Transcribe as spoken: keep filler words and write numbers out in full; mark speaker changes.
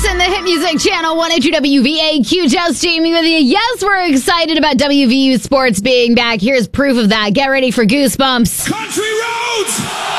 Speaker 1: Listen, the Hit Music Channel one eighty-two W V A Q, just Jamie with you. Yes, we're excited about W V U sports being back. Here's proof of that. Get ready for goosebumps.
Speaker 2: Country roads!